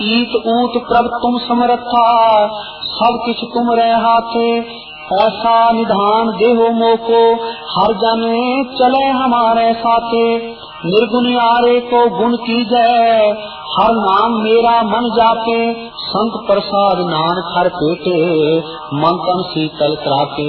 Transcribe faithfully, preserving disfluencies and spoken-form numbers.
ईत ऊत प्रभ तुम समरथा, सब किछ तुम रहे हाथे। ऐसा निधान देहो मोको, हर जन चले हमारे साथे। निर्गुण यारे को गुण की जय, हर नाम मेरा मन जाके। संत प्रसाद नान खर पेटे, मन तन शीतल कराके।